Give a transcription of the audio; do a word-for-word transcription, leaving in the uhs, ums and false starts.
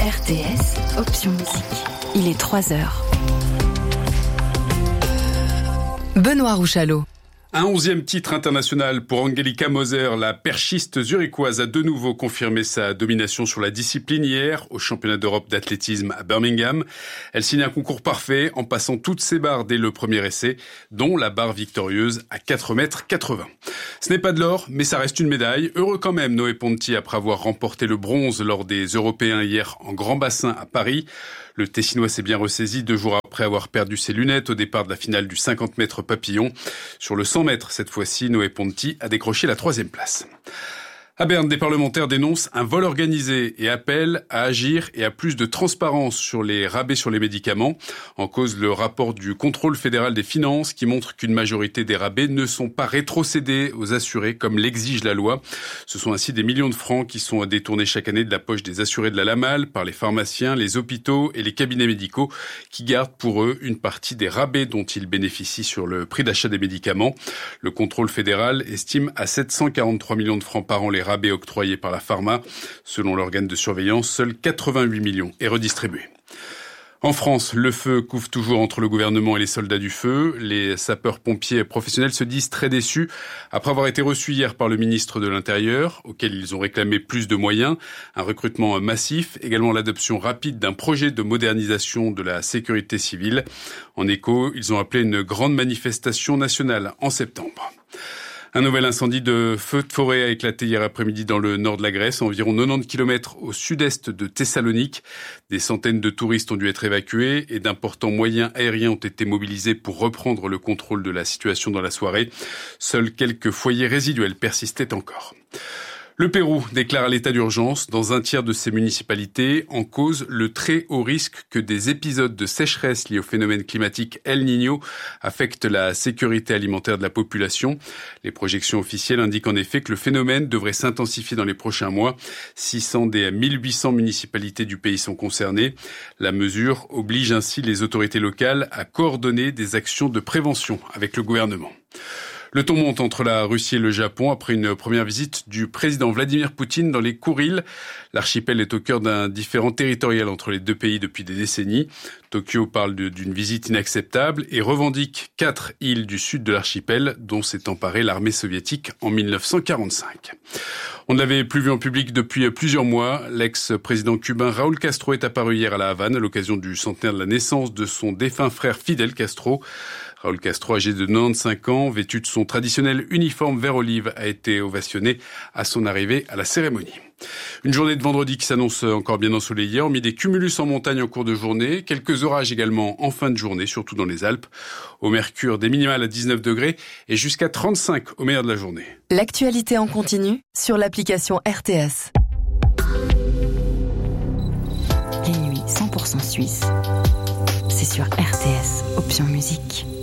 R T S, option musique. Il est trois heures. Benoît Rouchalot. Un onzième titre international pour Angelika Moser. La perchiste zurichoise a de nouveau confirmé sa domination sur la discipline hier au championnat d'Europe d'athlétisme à Birmingham. Elle signe un concours parfait en passant toutes ses barres dès le premier essai, dont la barre victorieuse à quatre mètres quatre-vingts. Ce n'est pas de l'or, mais ça reste une médaille. Heureux quand même Noé Ponti après avoir remporté le bronze lors des Européens hier en grand bassin à Paris. Le Tessinois s'est bien ressaisi deux jours après avoir perdu ses lunettes au départ de la finale du cinquante mètres papillon. Sur le cent mètres, cette fois-ci, Noé Ponti a décroché la troisième place. À Berne, des parlementaires dénoncent un vol organisé et appellent à agir et à plus de transparence sur les rabais sur les médicaments. En cause, le rapport du contrôle fédéral des finances qui montre qu'une majorité des rabais ne sont pas rétrocédés aux assurés comme l'exige la loi. Ce sont ainsi des millions de francs qui sont détournés chaque année de la poche des assurés de la Lamal par les pharmaciens, les hôpitaux et les cabinets médicaux qui gardent pour eux une partie des rabais dont ils bénéficient sur le prix d'achat des médicaments. Le contrôle fédéral estime à sept cent quarante-trois millions de francs par an les rabais octroyés par la pharma. Selon l'organe de surveillance, seuls quatre-vingt-huit millions est redistribué. En France, le feu couve toujours entre le gouvernement et les soldats du feu. Les sapeurs-pompiers professionnels se disent très déçus après avoir été reçus hier par le ministre de l'Intérieur, auquel ils ont réclamé plus de moyens, un recrutement massif, également l'adoption rapide d'un projet de modernisation de la sécurité civile. En écho, ils ont appelé une grande manifestation nationale en septembre. Un nouvel incendie de feu de forêt a éclaté hier après-midi dans le nord de la Grèce, environ quatre-vingt-dix kilomètres au sud-est de Thessalonique. Des centaines de touristes ont dû être évacués et d'importants moyens aériens ont été mobilisés pour reprendre le contrôle de la situation dans la soirée. Seuls quelques foyers résiduels persistaient encore. Le Pérou déclare l'état d'urgence dans un tiers de ses municipalités, en cause le très haut risque que des épisodes de sécheresse liés au phénomène climatique El Niño affectent la sécurité alimentaire de la population. Les projections officielles indiquent en effet que le phénomène devrait s'intensifier dans les prochains mois. six cents des mille huit cents municipalités du pays sont concernées. La mesure oblige ainsi les autorités locales à coordonner des actions de prévention avec le gouvernement. Le ton monte entre la Russie et le Japon après une première visite du président Vladimir Poutine dans les Kouriles. L'archipel est au cœur d'un différend territorial entre les deux pays depuis des décennies. Tokyo parle de, d'une visite inacceptable et revendique quatre îles du sud de l'archipel dont s'est emparée l'armée soviétique en dix-neuf cent quarante-cinq. On ne l'avait plus vu en public depuis plusieurs mois. L'ex-président cubain Raúl Castro est apparu hier à La Havane à l'occasion du centenaire de la naissance de son défunt frère Fidel Castro. Raúl Castro, âgé de quatre-vingt-quinze ans, vêtu de son traditionnel uniforme vert olive, a été ovationné à son arrivée à la cérémonie. Une journée de vendredi qui s'annonce encore bien ensoleillée, hormis des cumulus en montagne en cours de journée, quelques orages également en fin de journée, surtout dans les Alpes. Au mercure, des minimales à dix-neuf degrés et jusqu'à trente-cinq au meilleur de la journée. L'actualité en continu sur l'application R T S. Les nuits cent pour cent suisses, c'est sur R T S, option musique.